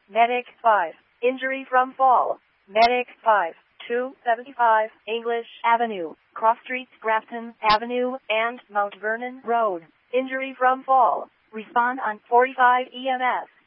Medic 5. Injury from fall. Medic 5. 275 English Avenue, Cross Streets, Grafton Avenue, and Mount Vernon Road. Injury from fall. Respond on 45 EMS.